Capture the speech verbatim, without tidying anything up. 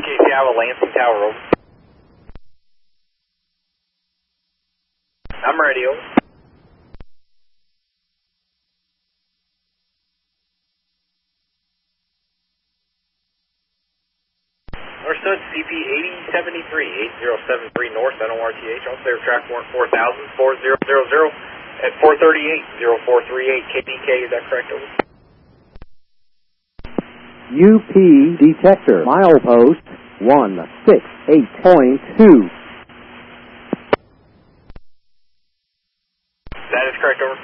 K C Iowa, Lansing Tower, over. I'm ready, over. Understood, C P eighty seventy-three, eight zero seven three North, N O R T H, on clear track warrant four thousand, four zero zero zero at four thirty-eight, zero four three eight, K D K, is that correct, over? U P detector, milepost one six eight point two. That is correct, over.